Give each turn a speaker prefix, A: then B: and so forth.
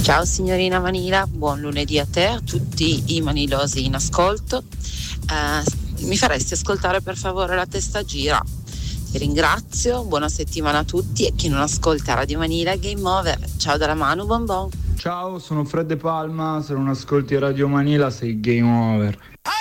A: Ciao signorina Manila, buon lunedì a te, a tutti i manilosi in ascolto. Mi faresti ascoltare per favore La Testa Gira? Ti ringrazio, buona settimana a tutti e chi non ascolta Radio Manila Game Over. Ciao dalla Manu Bonbon.
B: Ciao, sono Fred De Palma, se non ascolti Radio Manila sei game over.